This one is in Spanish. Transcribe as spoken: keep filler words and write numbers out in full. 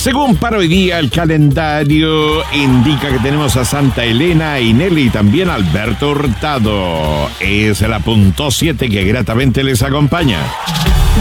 Según para hoy día, el calendario indica que tenemos a Santa Elena, Inelli y también a Alberto Hurtado. Es la punto siete que gratamente les acompaña.